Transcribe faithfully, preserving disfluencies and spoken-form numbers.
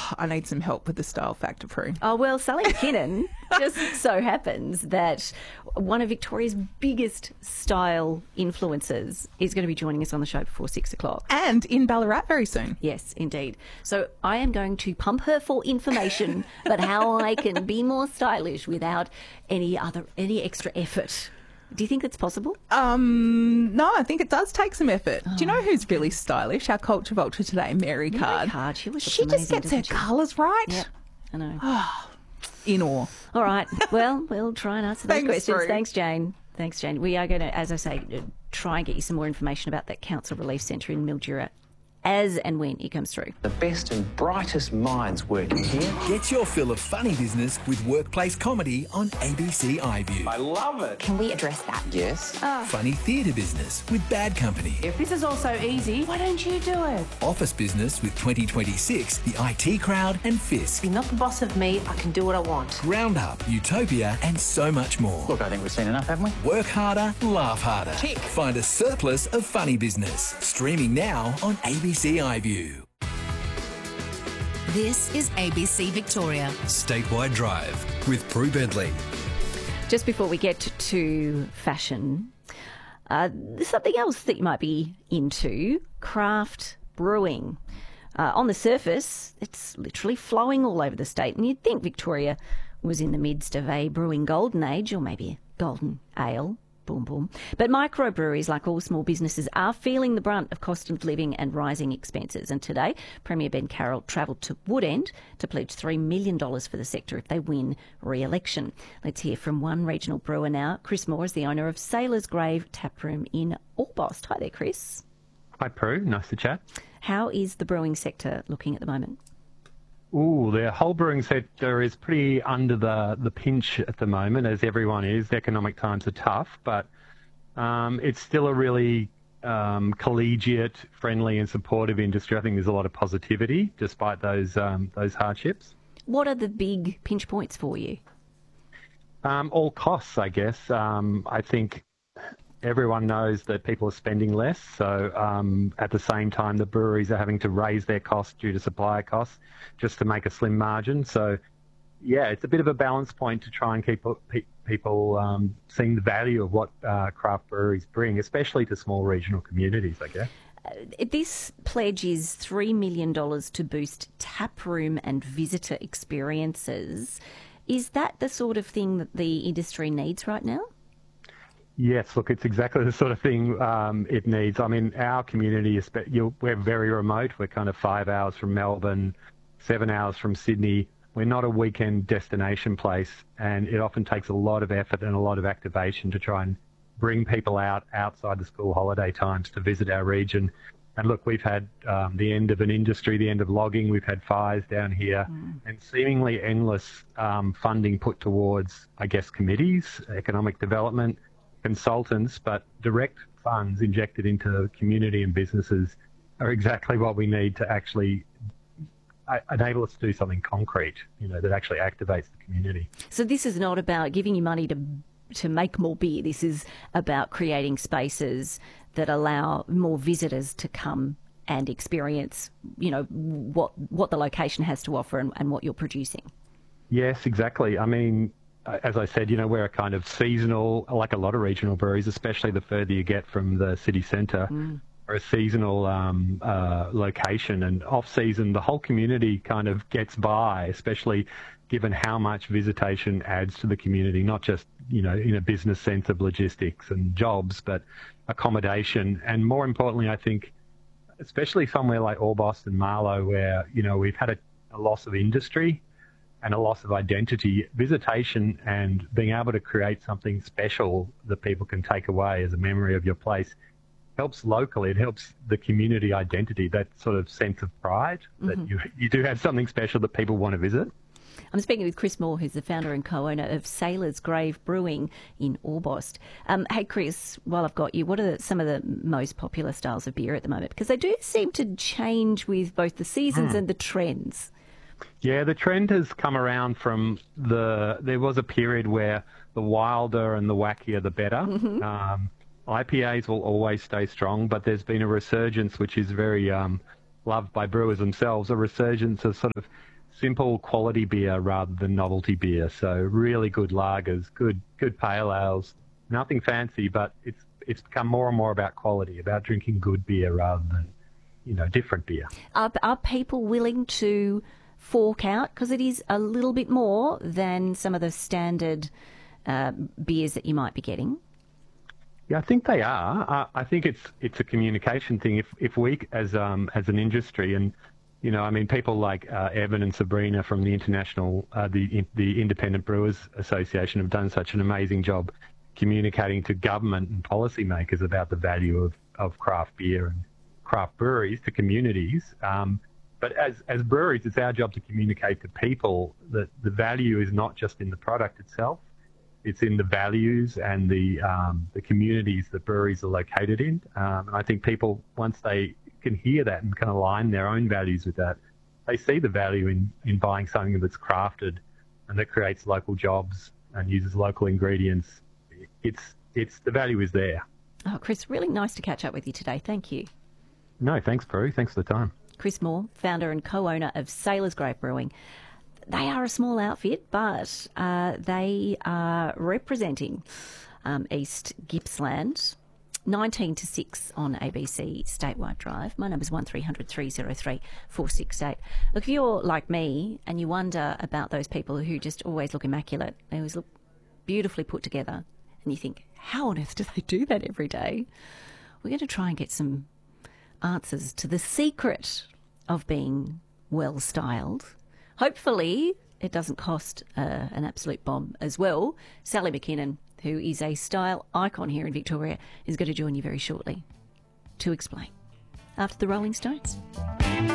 I need some help with the style factor, Prue. Oh, well, Sally McKinnon just so happens that one of Victoria's biggest style influencers is going to be joining us on the show before six o'clock. And in Ballarat very soon. Yes, indeed. So I am going to pump her for information about how I can be more stylish without any other any extra effort. Do you think it's possible? Um, no, I think it does take some effort. Oh. Do you know who's really stylish? Our culture vulture today, Mary Card. Mary Card, she, she amazing, just gets her she? colours right. Yep, I know. Oh, in awe. All right. Well, we'll try and answer those Thanks, questions. Prue. Thanks, Jane. Thanks, Jane. We are going to, as I say, try and get you some more information about that Council Relief Centre in Mildura as and when it comes through. The best and brightest minds working here. Get your fill of funny business with workplace comedy on A B C iView. I love it. Can we address that? Yes. Oh. Funny theatre business with Bad Company. If this is all so easy, why don't you do it? Office business with twenty twenty-six, the I T Crowd and Fisk. You're not the boss of me, I can do what I want. Roundup, Utopia and so much more. Look, I think we've seen enough, haven't we? Work harder, laugh harder. Tick. Find a surplus of funny business. Streaming now on A B C iView. This is A B C Victoria. Statewide Drive with Prue Bentley. Just before we get to fashion, uh, there's something else that you might be into, craft brewing. Uh, on the surface, it's literally flowing all over the state, and you'd think Victoria was in the midst of a brewing golden age, or maybe a golden ale. Boom, boom. But microbreweries, like all small businesses, are feeling the brunt of cost of living and rising expenses. And today, Premier Ben Carroll travelled to Woodend to pledge three million dollars for the sector if they win re-election. Let's hear from one regional brewer now. Chris Moore is the owner of Sailor's Grave Taproom in Orbost. Hi there, Chris. Hi, Prue. Nice to chat. How is the brewing sector looking at the moment? Ooh, the whole brewing sector is pretty under the, the pinch at the moment, as everyone is. The economic times are tough, but um, it's still a really um, collegiate, friendly and supportive industry. I think there's a lot of positivity despite those um, those hardships. What are the big pinch points for you? Um, all costs, I guess. Um, I think everyone knows that people are spending less, so um, at the same time the breweries are having to raise their costs due to supplier costs just to make a slim margin. So yeah, it's a bit of a balance point to try and keep pe- people um, seeing the value of what uh, craft breweries bring, especially to small regional communities, I guess. Uh, this pledge is three million dollars to boost taproom and visitor experiences. Is that the sort of thing that the industry needs right now? Yes, look, it's exactly the sort of thing um, it needs. I mean, our community, is, we're very remote. We're kind of five hours from Melbourne, seven hours from Sydney. We're not a weekend destination place, and it often takes a lot of effort and a lot of activation to try and bring people out outside the school holiday times to visit our region. And look, we've had um, the end of an industry, the end of logging. We've had fires down here, mm. and seemingly endless um, funding put towards, I guess, committees, economic development, consultants, but direct funds injected into community and businesses are exactly what we need to actually uh, enable us to do something concrete, you know, that actually activates the community. So this is not about giving you money to to make more beer. This is about creating spaces that allow more visitors to come and experience, you know, what what the location has to offer and, and what you're producing. Yes, exactly. I mean, as I said, you know, we're a kind of seasonal, like a lot of regional breweries, especially the further you get from the city centre, mm. or a seasonal um, uh, location. And off-season, the whole community kind of gets by, especially given how much visitation adds to the community, not just, you know, in a business sense of logistics and jobs, but accommodation. And more importantly, I think, especially somewhere like Orbost and Marlow, where, you know, we've had a, a loss of industry and a loss of identity, visitation and being able to create something special that people can take away as a memory of your place helps locally. It helps the community identity, that sort of sense of pride, mm-hmm. that you, you do have something special that people want to visit. I'm speaking with Chris Moore, who's the founder and co-owner of Sailor's Grave Brewing in Orbost. Um, hey, Chris, while I've got you, what are the, some of the most popular styles of beer at the moment? Because they do seem to change with both the seasons mm. and the trends. Yeah, the trend has come around from the... There was a period where the wilder and the wackier, the better. Mm-hmm. Um, I P As will always stay strong, but there's been a resurgence, which is very um, loved by brewers themselves, a resurgence of sort of simple quality beer rather than novelty beer. So really good lagers, good good pale ales, nothing fancy, but it's it's become more and more about quality, about drinking good beer rather than, you know, different beer. Are, are people willing to fork out? Because it is a little bit more than some of the standard uh, beers that you might be getting. Yeah, I think they are. Uh, I think it's it's a communication thing. If if we as um as an industry, and you know, I mean, people like uh, Evan and Sabrina from the international uh, the the Independent Brewers Association have done such an amazing job communicating to government and policymakers about the value of, of craft beer and craft breweries to communities. Um, but as as breweries, it's our job to communicate to people that the value is not just in the product itself. It's in the values and the um, the communities that breweries are located in. Um, and I think people, once they can hear that and can align their own values with that, they see the value in, in buying something that's crafted and that creates local jobs and uses local ingredients. It's it's the value is there. Oh, Chris, really nice to catch up with you today. Thank you. No, thanks, Prue. Thanks for the time. Chris Moore, founder and co-owner of Sailor's Grove Brewing. They are a small outfit, but uh, they are representing um, East Gippsland. nineteen to six on A B C Statewide Drive. My number's one three hundred three oh three four six eight. Look, if you're like me and you wonder about those people who just always look immaculate, they always look beautifully put together, and you think, how on earth do they do that every day? We're going to try and get some answers to the secret of being well-styled. Hopefully, it doesn't cost uh, an absolute bomb as well. Sally McKinnon, who is a style icon here in Victoria, is going to join you very shortly to explain. After the Rolling Stones.